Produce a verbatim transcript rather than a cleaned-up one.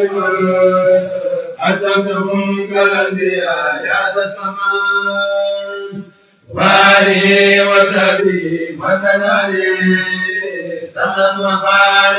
حسبتهم كالأنبياء يا ذا السمان وآله وصحبه وكذلك سنة مخالف